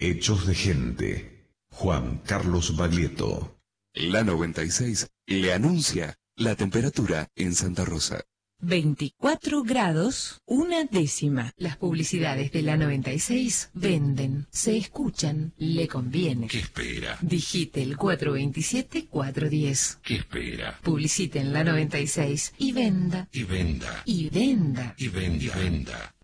Hechos de gente. Juan Carlos Baglietto. La 96 le anuncia la temperatura en Santa Rosa. 24 grados, 1/10. Las publicidades de la 96 venden, se escuchan, le conviene. ¿Qué espera? Digite el 427-410. ¿Qué espera? Publicite en la 96 y venda. Y venda. Y venda. Y venda. Y venda.